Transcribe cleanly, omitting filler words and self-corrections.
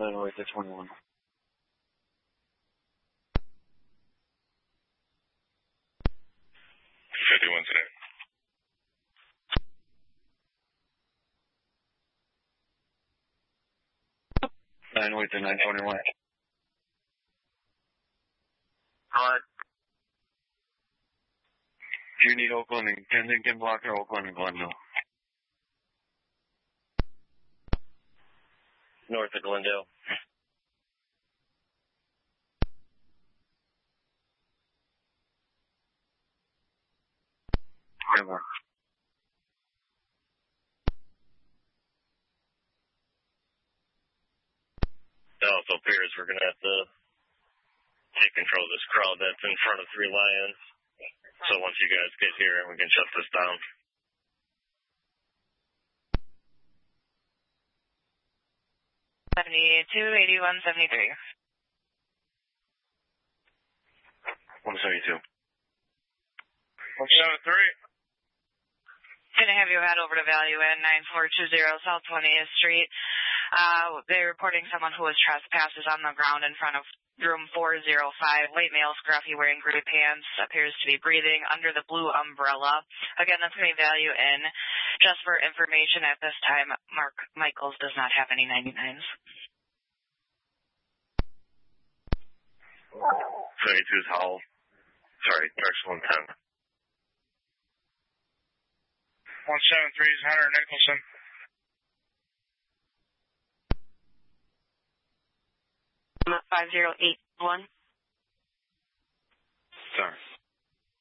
908 to 21. Today. 908 to 921. Alright. Do you need Oakland and Kensington block or Oakland and Glendale? North of Glendale. River. It also appears we're going to have to take control of this crowd that's in front of Three Lions. So once you guys get here, we can shut this down. $72, 81, 73. 172. 173. Gonna have you head over to Value Inn, 9420 South 20th Street. They're reporting someone who was trespasses on the ground in front of room 405. White male, scruffy, wearing gray pants, appears to be breathing under the blue umbrella. Again, that's going to be Value Inn. Just for information at this time, Mark Michaels does not have any 99s. 72's Howell. Sorry, direction 110. 173's Hunter Nicholson. I'm at 5081. Sorry.